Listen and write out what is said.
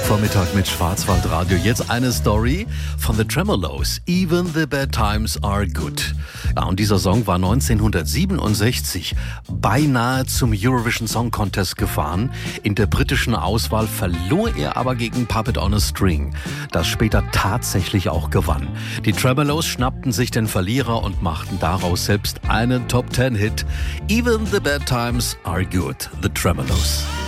Vormittag mit Schwarzwaldradio. Jetzt eine Story von The Tremeloes. Even the bad times are good. Ja, und dieser Song war 1967 beinahe zum Eurovision Song Contest gefahren. In der britischen Auswahl verlor er aber gegen Puppet on a String, das später tatsächlich auch gewann. Die Tremeloes schnappten sich den Verlierer und machten daraus selbst einen Top-10-Hit. Even the bad times are good. The Tremeloes.